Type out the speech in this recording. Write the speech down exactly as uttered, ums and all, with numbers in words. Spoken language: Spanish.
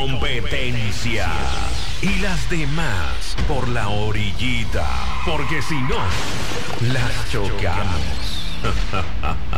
competencia. Y las demás por la orillita. Porque si no, las chocamos.